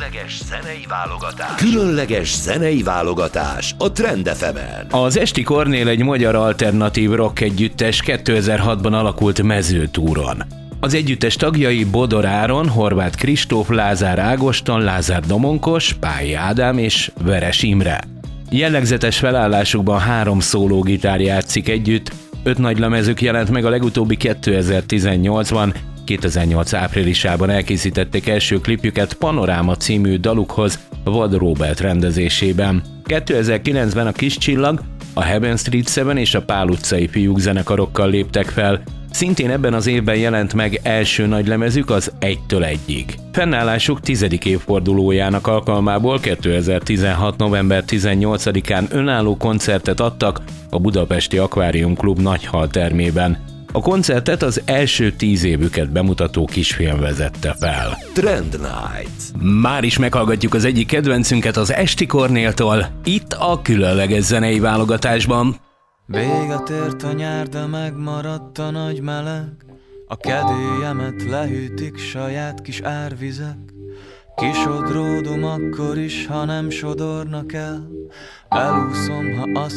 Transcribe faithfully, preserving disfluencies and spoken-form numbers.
Különleges zenei válogatás. Különleges zenei válogatás a Trend ef emen. Az Esti Kornél egy magyar alternatív rock együttes kétezer-hatban alakult mezőtúron. Az együttes tagjai Bodor Áron, Horváth Kristóf, Lázár Ágoston, Lázár Domonkos, Pályi Ádám és Veres Imre. Jellegzetes felállásukban három szólógitár játszik együtt, öt nagylemezük jelent meg, a legutóbbi kétezer-tizennyolcban, kétezer-nyolc áprilisában elkészítették első klipjüket Panoráma című dalukhoz Vad Róbert rendezésében. kétezer-kilencben a Kis Csillag, a Heaven Street Seven és a Pál utcai fiúk zenekarokkal léptek fel. Szintén ebben az évben jelent meg első nagylemezük, az Egytől Egyig. Fennállásuk tizedik évfordulójának alkalmából kétezer-tizenhat. november tizennyolcadikán önálló koncertet adtak a Budapesti Akvárium Klub Nagyhal termében. A koncertet az első tíz évüket bemutató kisfilm vezette fel. Trend Night. Már is meghallgatjuk az egyik kedvencünket az Esti Kornéltól, itt a különleges zenei válogatásban. Véget ért a nyár, de megmaradt a nagy meleg. A kedélyemet lehűtik saját kis árvizek. Kisodródom akkor is, ha nem sodornak el. Elúszom, ha azt